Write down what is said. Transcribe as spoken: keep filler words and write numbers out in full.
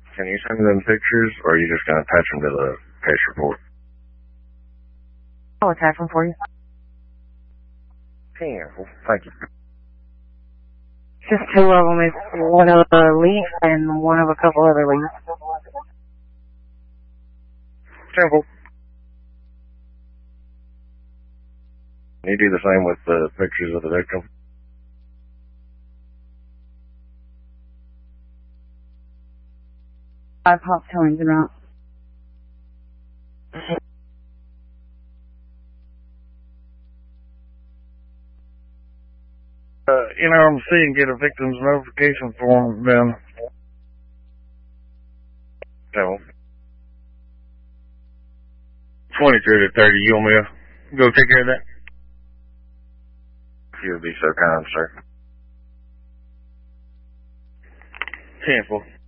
Can you send me them pictures, or are you just going to attach them to the case report? I'll attach them for you. Careful. Thank you. Just two of them. It's one of a leaf and one of a couple other leaves. Simple. Can you do the same with the pictures of the victim? Five pop tones and out. Uh, you know, I'm seeing get a victim's notification form, then. So. twenty-three to thirty, you want me to go take care of that? If you would be so kind, sir. Ten, four.